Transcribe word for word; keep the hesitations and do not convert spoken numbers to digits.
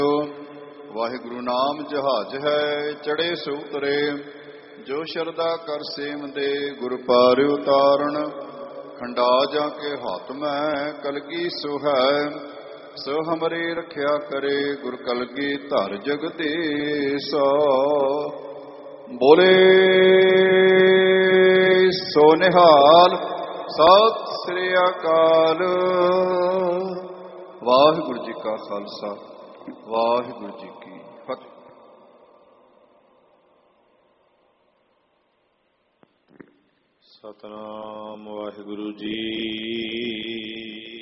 ਵਾਹਿਗੁਰੂ ਨਾਮ ਜਹਾਜ ਹੈ ਚੜੇ ਸੋ ਉਤਰੇ, ਜੋ ਸ਼ਰਧਾ ਕਰ ਸੇਵਦੇ ਗੁਰ ਪਾਰ ਉਤਾਰਨ। ਖੰਡਾ ਜਾ ਕੇ ਹੱਥ ਮੈਂ ਕਲਗੀ ਸੋ ਹੈ, ਸੋ ਹਮਰੇ ਰਖਿਆ ਕਰੇ ਗੁਰ ਕਲਗੀ ਧਰ ਜਗਦੀਸਾ। ਬੋਲੇ ਸੋ ਨਿਹਾਲ, ਸਤਿ ਸ੍ਰੀ ਅਕਾਲ। ਵਾਹਿਗੁਰੂ ਜੀ ਕਾ ਖਾਲਸਾ, ਵਾਹਿਗੁਰੂ ਜੀ ਕੀ ਫਤਿਹ। ਸਤਿਨਾਮ ਵਾਹਿਗੁਰੂ ਜੀ।